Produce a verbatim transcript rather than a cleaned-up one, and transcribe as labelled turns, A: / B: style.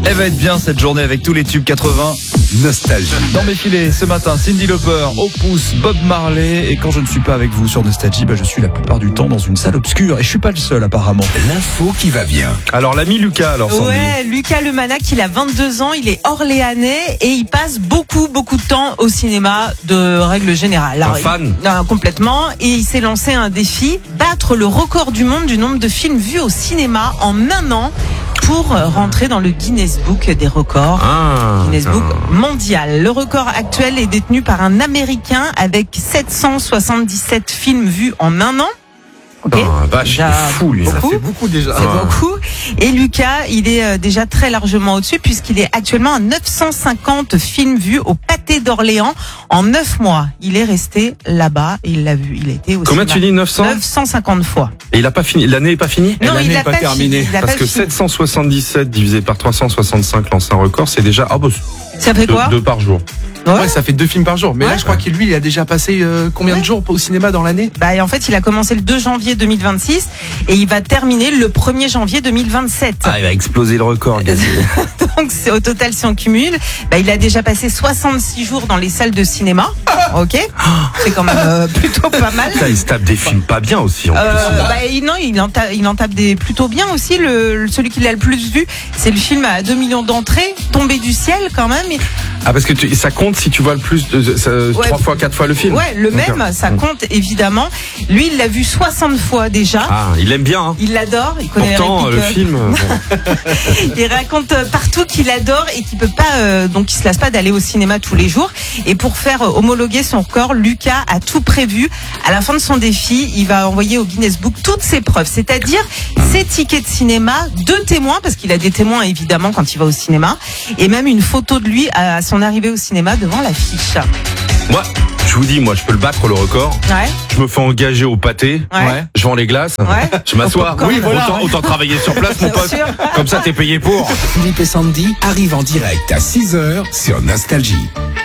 A: Elle va être bien cette journée avec tous les tubes quatre-vingts.
B: Nostalgie.
A: Dans mes filets, ce matin, Cyndi Lauper, Opus, Bob Marley. Et quand je ne suis pas avec vous sur Nostalgie, bah, je suis la plupart du temps dans une salle obscure. Et je suis pas le seul apparemment.
B: L'info qui va bien.
C: Alors l'ami Lucas, alors Sandy.
D: Ouais, Lucas Lemanac, il a vingt-deux ans, il est orléanais et il passe beaucoup, beaucoup de temps au cinéma de règle générale. Alors,
C: Un fan
D: il, non, complètement. Et il s'est lancé un défi, battre le record du monde du nombre de films vus au cinéma en un an pour rentrer dans le Guinness Book des records.
C: Ah,
D: Guinness Book
C: ah.
D: mondial. Le record actuel est détenu par un Américain avec sept cent soixante-dix-sept films vus en un an. Ok.
C: Ah, vache, il
D: Déjà
C: est fou lui.
D: beaucoup.
C: Ça fait
B: beaucoup déjà.
D: C'est
C: Ah.
D: beaucoup. Et Lucas, il est euh, déjà très largement au-dessus puisqu'il est actuellement à neuf cent cinquante films vus au Pâté d'Orléans en neuf mois. Il est resté là-bas et il l'a vu. Il a été au
C: Combien tu
D: cinéma
C: dis, neuf cents
D: neuf cent cinquante fois.
C: Et il a pas fini, l'année est pas finie?
D: Non,
A: l'année
D: il
A: est
D: n'a
A: pas
D: pas
A: terminée.
D: fini. Il a
C: Parce
D: pas
C: que
D: fini.
C: sept cent soixante-dix-sept divisé par trois cent soixante-cinq, l'ancien record, c'est déjà, ah bah,
D: Ça fait
C: deux,
D: quoi
C: deux par jour.
D: Ouais.
E: Ouais, ça fait deux films par jour. Mais
D: Ouais.
E: là, je crois qu'il lui, il a déjà passé euh, combien
D: Ouais.
E: de jours au cinéma dans l'année?
D: Bah, et en fait, il a commencé le deux janvier deux mille vingt-six et il va terminer le premier janvier deux mille vingt-sept.
C: Ah, il va exploser le record, Gazi.
D: Donc, c'est, au total, si on cumule, bah, il a déjà passé soixante-six jours dans les salles de cinéma. Ok. C'est quand même euh, plutôt pas mal.
C: Putain, il se tape des films pas bien aussi, en
D: Euh,
C: plus.
D: bah, il- non, il en, tape, il en tape des plutôt bien aussi. Le, le- celui qui l'a le plus vu, c'est le film à deux millions d'entrées, Tombé du ciel quand même. Et-
C: Ah, parce que tu, ça compte si tu vois le plus de, ça,
D: Ouais.
C: trois fois, quatre fois le film.
D: ouais, le
C: Ok.
D: même, ça compte évidemment. Lui, il l'a vu soixante fois déjà.
C: Ah, il aime bien, hein.
D: Il l'adore, il connaît
C: Pourtant,
D: les
C: le
D: répliques,
C: film, bon.
D: il raconte euh, partout qu'il adore et qu'il peut pas, euh, donc il se lasse pas d'aller au cinéma tous les jours. Et pour faire euh, homologuer son record, Lucas a tout prévu. À la fin de son défi, il va envoyer au Guinness Book toutes ses preuves, c'est-à-dire ses tickets de cinéma, deux témoins, parce qu'il a des témoins évidemment quand il va au cinéma, et même une photo de lui à son arrivée au cinéma devant l'affiche.
C: Moi, je vous dis, moi, je peux le battre, le record.
D: Ouais,
C: Je me fais engager au pâté.
D: ouais.
C: Je vends les glaces.
D: Ouais.
C: Je m'assois.
D: Au popcorn.
C: Oui, voilà. Autant, autant travailler sur place, mon
D: Bien
C: pote.
D: sûr.
C: Comme ça, t'es payé pour.
B: Philippe et Sandy arrivent en direct à six heures sur Nostalgie.